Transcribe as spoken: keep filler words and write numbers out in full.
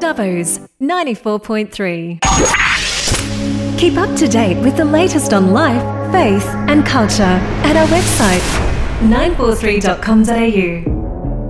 Dubbo's ninety-four point three. Keep up to date with the latest on life, faith and culture at our website nine four three dot com dot a u.